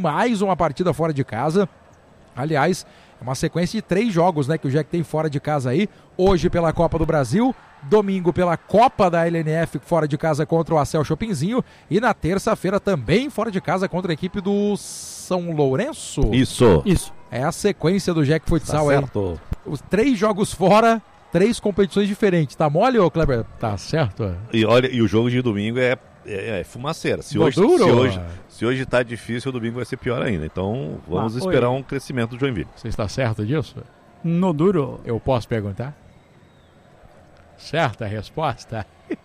mais uma partida fora de casa. Aliás, é uma sequência de 3 jogos, né, que o Jack tem fora de casa aí. Hoje pela Copa do Brasil, domingo pela Copa da LNF fora de casa contra o Acel Chopinzinho e na terça-feira também fora de casa contra a equipe do São Lourenço. Isso. É a sequência do Jack Futsal tá aí. Certo. Os 3 jogos fora, 3 competições diferentes. Tá mole, ô Kleber? Tá certo. E olha, e o jogo de domingo é fumaceira. Se hoje tá difícil, o domingo vai ser pior ainda. Então vamos esperar um crescimento do Joinville. Você está certo disso? No duro. Eu posso perguntar? Certa resposta.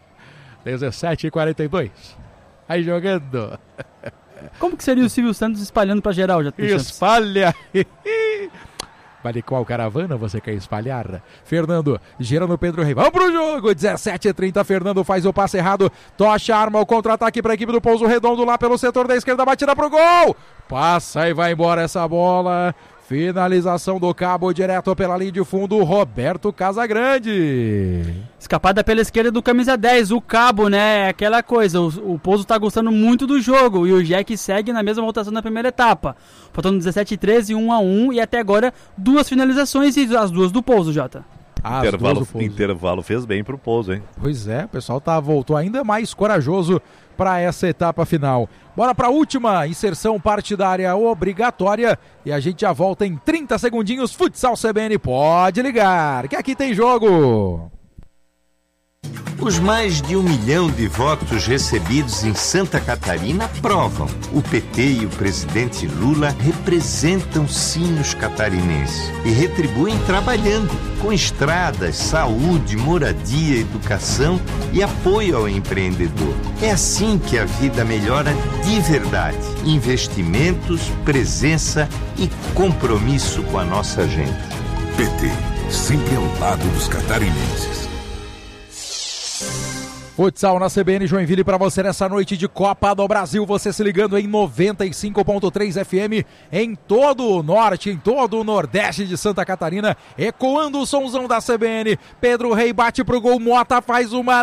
17h42. Aí jogando. Como que seria o Silvio Santos espalhando pra geral? Já Espalha! Vale qual caravana você quer espalhar? Fernando gira no Pedro Rei. Vamos pro jogo! 17h30. Fernando faz o passe errado. Tocha, arma o contra-ataque para a equipe do Pouso Redondo lá pelo setor da esquerda. Batida pro gol! Passa e vai embora essa bola. Finalização do Cabo direto pela linha de fundo. Roberto Casagrande. Escapada pela esquerda do camisa 10. O Cabo, né? Aquela coisa. O Pouso tá gostando muito do jogo. E o Jack segue na mesma rotação da primeira etapa. Faltando 17-13, 1-1. E até agora 2 finalizações e as 2 do Pouso, Jota. Intervalo fez bem pro Pouso, hein? Pois é, o pessoal voltou ainda mais corajoso para essa etapa final. Bora para a última inserção partidária obrigatória e a gente já volta em 30 segundinhos. Futsal CBN, pode ligar, que aqui tem jogo. Os mais de 1 milhão de votos recebidos em Santa Catarina provam. O PT e o presidente Lula representam sim os catarinenses e retribuem trabalhando com estradas, saúde, moradia, educação e apoio ao empreendedor. É assim que a vida melhora de verdade. Investimentos, presença e compromisso com a nossa gente. PT, sempre ao lado dos catarinenses. Futsal na CBN Joinville para você nessa noite de Copa do Brasil. Você se ligando em 95.3 FM em todo o norte, em todo o nordeste de Santa Catarina. Ecoando o sonzão da CBN. Pedro Rei bate pro gol. Mota faz uma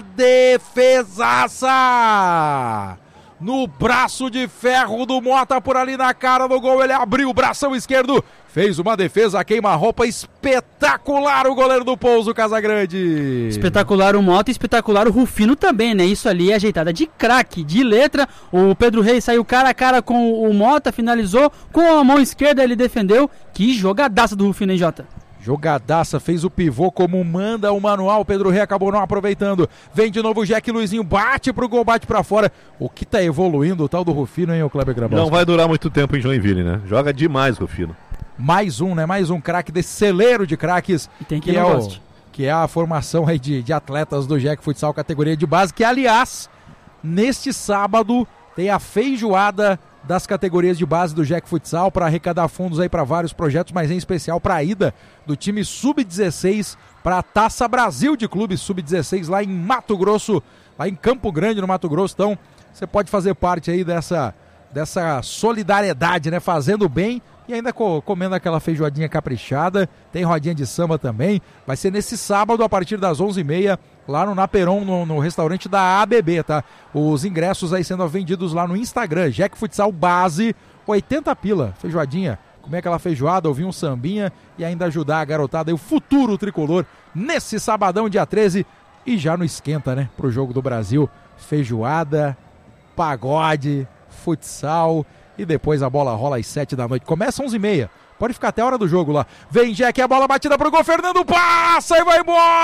defesaça. No braço de ferro do Mota por ali na cara do gol. Ele abriu o bração esquerdo. Fez uma defesa queima-roupa espetacular o goleiro do Pouso, Casagrande. Espetacular o Mota e espetacular o Rufino também, né? Isso ali é ajeitada de craque, de letra. O Pedro Reis saiu cara a cara com o Mota, finalizou. Com a mão esquerda ele defendeu. Que jogadaça do Rufino, hein, Jota? Jogadaça, fez o pivô como manda o manual. Pedro Rei acabou não aproveitando. Vem de novo o Jack Luizinho, bate pro gol, bate pra fora. O que tá evoluindo o tal do Rufino, hein, o Kleber Grabowski? Não vai durar muito tempo em Joinville, né? Joga demais, Rufino. Mais um, né? Mais um craque desse celeiro de craques. E tem que é que é a formação aí de atletas do Jack Futsal categoria de base, que aliás, neste sábado tem a feijoada das categorias de base do Jack Futsal para arrecadar fundos aí para vários projetos, mas em especial para a ida do time Sub-16 para a Taça Brasil de Clubes Sub-16 lá em Mato Grosso, lá em Campo Grande, no Mato Grosso. Então, você pode fazer parte aí dessa solidariedade, né? Fazendo bem e ainda comendo aquela feijoadinha caprichada. Tem rodinha de samba também. Vai ser nesse sábado a partir das 11h30 lá no Naperon, no restaurante da ABB, tá? Os ingressos aí sendo vendidos lá no Instagram, Jack Futsal Base, 80 pila, feijoadinha. Comer aquela feijoada, ouvir um sambinha e ainda ajudar a garotada e o futuro tricolor nesse sabadão, dia 13. E já no esquenta, né? Pro Jogo do Brasil, feijoada, pagode, futsal e depois a bola rola às 7 da noite. Começa às 11h30. Pode ficar até a hora do jogo lá. Vem Jack, a bola batida pro gol. Fernando passa e vai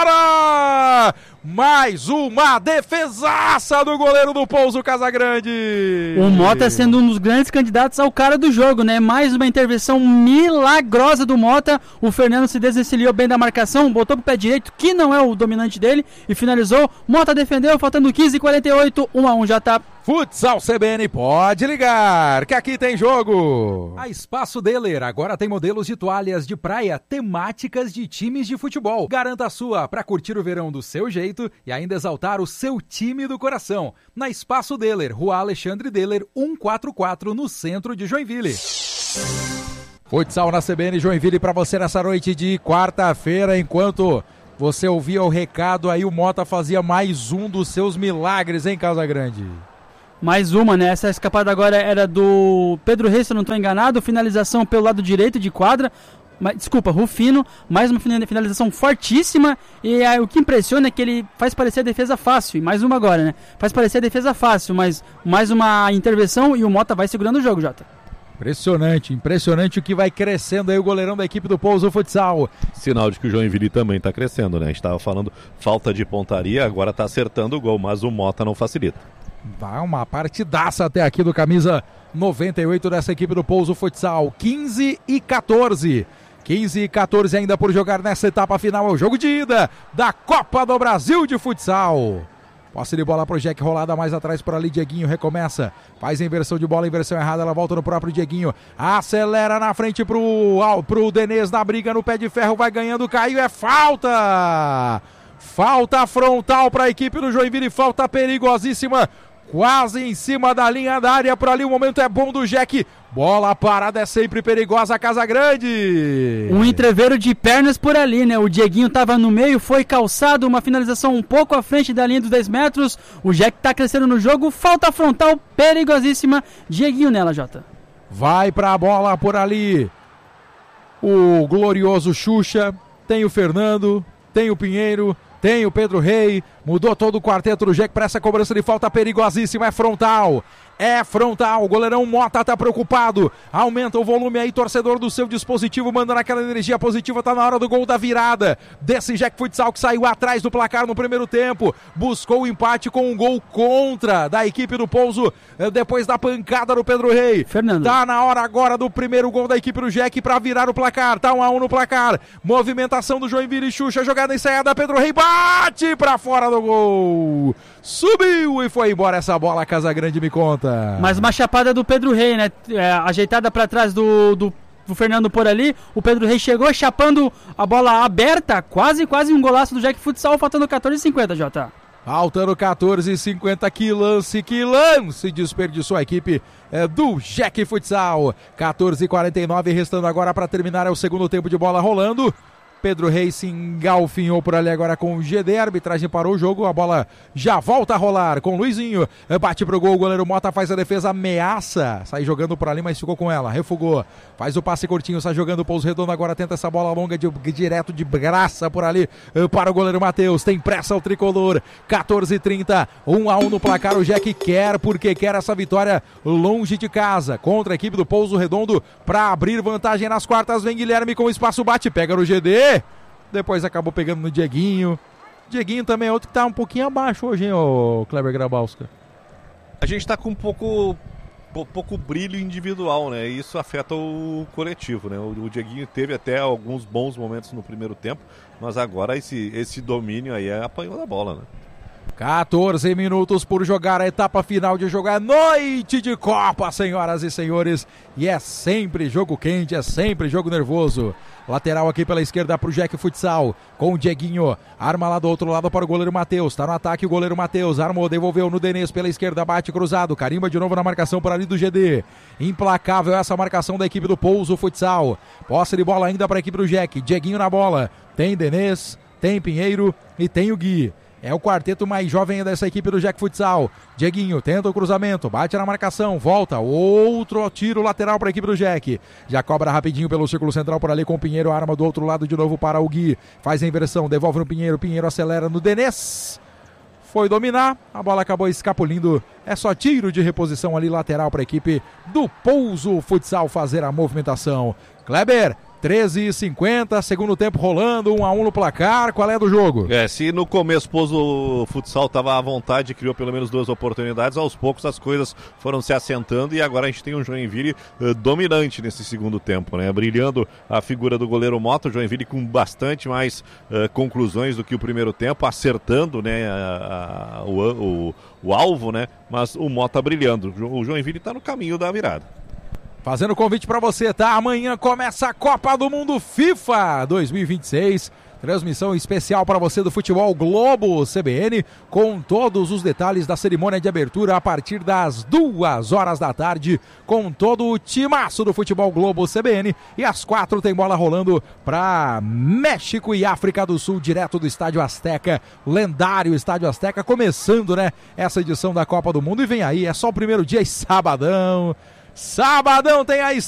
embora! Mais uma defesaça do goleiro do Pouso, Casagrande. O Mota sendo um dos grandes candidatos ao cara do jogo, né? Mais uma intervenção milagrosa do Mota. O Fernando se desvencilhou bem da marcação, botou pro pé direito, que não é o dominante dele, e finalizou. Mota defendeu, faltando 15:48, 1-1 já tá. Futsal CBN, pode ligar, que aqui tem jogo. A Espaço Deler agora tem modelos de toalhas de praia temáticas de times de futebol. Garanta a sua para curtir o verão do seu jeito e ainda exaltar o seu time do coração. Na Espaço Deler, Rua Alexandre Deler, 144, no centro de Joinville. Futsal na CBN Joinville para você nessa noite de quarta-feira. Enquanto você ouvia o recado aí, o Mota fazia mais um dos seus milagres, hein, Casagrande? Mais uma, né? Essa escapada agora era do Pedro Reis, se eu não estou enganado. Finalização pelo lado direito de quadra. Desculpa, Rufino. Mais uma finalização fortíssima. E o que impressiona é que ele faz parecer a defesa fácil. E mais uma agora, né? Faz parecer a defesa fácil, mas mais uma intervenção e o Mota vai segurando o jogo, Jota. Impressionante o que vai crescendo aí o goleirão da equipe do Pouso Futsal. Sinal de que o Joinville também está crescendo, né? A gente estava falando falta de pontaria, agora está acertando o gol, mas o Mota não facilita. Vai uma partidaça até aqui do camisa 98 dessa equipe do Pouso Futsal. 15 e 14 ainda por jogar nessa etapa final. É o jogo de ida da Copa do Brasil de Futsal. Posse de bola pro Jack, rolada mais atrás por ali, Dieguinho recomeça, faz a inversão de bola, inversão errada, ela volta no próprio Dieguinho, acelera na frente pro Denês, na briga no pé de ferro, vai ganhando, caiu, é falta frontal para a equipe do Joinville, falta perigosíssima, quase em cima da linha da área, por ali o momento é bom do Jack, bola parada é sempre perigosa, Casa Grande. Um entreveiro de pernas por ali, né? O Dieguinho estava no meio, foi calçado, uma finalização um pouco à frente da linha dos 10 metros. O Jack tá crescendo no jogo, falta frontal perigosíssima. Dieguinho nela, Jota. Vai pra bola por ali o glorioso Xuxa, tem o Fernando, tem o Pinheiro, tem o Pedro Rei, mudou todo o quarteto do Jack para essa cobrança de falta perigosíssima, é frontal, o goleirão Mota tá preocupado, aumenta o volume aí, torcedor do seu dispositivo, mandando aquela energia positiva, tá na hora do gol da virada, desse Jack Futsal que saiu atrás do placar no primeiro tempo, buscou o empate com um gol contra da equipe do Pouso, depois da pancada do Pedro Rei, Fernando. Tá na hora agora do primeiro gol da equipe do Jack para virar o placar, tá 1-1 no placar, movimentação do Joinville, Xuxa, jogada ensaiada, Pedro Rei bate para fora do gol, subiu e foi embora essa bola, Casa Grande me conta. Mais uma chapada do Pedro Rei, né? Ajeitada para trás do Fernando por ali. O Pedro Rei chegou chapando a bola aberta. Quase um golaço do Jack Futsal, faltando 14h50, Jota. Faltando 14h50, que lance desperdiçou a equipe do Jack Futsal. 14h49, restando agora para terminar é o segundo tempo de bola rolando. Pedro Reis se engalfinhou por ali agora com o GD, a arbitragem parou o jogo, a bola já volta a rolar com o Luizinho, bate pro gol, o goleiro Mota faz a defesa, ameaça, sai jogando por ali, mas ficou com ela, refugou, faz o passe curtinho, sai jogando o Pouso Redondo, agora tenta essa bola longa direto de graça por ali, para o goleiro Matheus, tem pressa o tricolor, 14h30, 1-1 no placar, o Jack porque quer essa vitória longe de casa, contra a equipe do Pouso Redondo, para abrir vantagem nas quartas, vem Guilherme com espaço, bate, pega no GD, depois acabou pegando no Dieguinho. Dieguinho também é outro que tá um pouquinho abaixo hoje, hein, ô Kleber Grabowska? A gente tá com pouco brilho individual, né? E isso afeta o coletivo, né? O Dieguinho teve até alguns bons momentos no primeiro tempo, mas agora esse domínio aí apanhou da bola, né? 14 minutos por jogar a etapa final de jogar noite de Copa, senhoras e senhores, e é sempre jogo quente, é sempre jogo nervoso. Lateral aqui pela esquerda pro Jack Futsal, com o Dieguinho, arma lá do outro lado para o goleiro Matheus, tá no ataque o goleiro Matheus, armou, devolveu no Denês pela esquerda, bate cruzado, carimba de novo na marcação por ali do GD, implacável essa marcação da equipe do Pouso Futsal, posse de bola ainda para a equipe do Jack, Dieguinho na bola, tem Denês, tem Pinheiro e tem o Gui. É o quarteto mais jovem dessa equipe do Jack Futsal. Dieguinho tenta o cruzamento, bate na marcação, volta, outro tiro lateral para a equipe do Jack. Já cobra rapidinho pelo círculo central por ali com o Pinheiro, arma do outro lado de novo para o Gui. Faz a inversão, devolve no Pinheiro, Pinheiro acelera no Denês. Foi dominar, a bola acabou escapulindo. É só tiro de reposição ali lateral para a equipe do Pouso Futsal fazer a movimentação. Kleber, 13h50, segundo tempo rolando, 1-1 no placar, qual é do jogo? Se no começo o Pouso Futsal estava à vontade, criou pelo menos duas oportunidades, aos poucos as coisas foram se assentando e agora a gente tem um Joinville dominante nesse segundo tempo, né? Brilhando a figura do goleiro Mota, o Joinville com bastante mais conclusões do que o primeiro tempo, acertando, né, o alvo, né? Mas o Mota brilhando, o Joinville está no caminho da virada. Fazendo convite para você, tá? Amanhã começa a Copa do Mundo FIFA 2026. Transmissão especial para você do Futebol Globo CBN, com todos os detalhes da cerimônia de abertura a partir das 2h da tarde, com todo o timaço do Futebol Globo CBN. E às 4 tem bola rolando para México e África do Sul, direto do Estádio Azteca, lendário Estádio Azteca, começando, né, essa edição da Copa do Mundo. E vem aí, é só o primeiro dia e sabadão tem a